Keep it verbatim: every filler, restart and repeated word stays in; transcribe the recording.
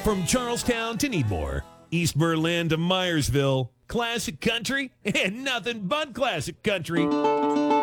From Charlestown to Needmore, East Berlin to Myersville, classic country and nothing but classic country.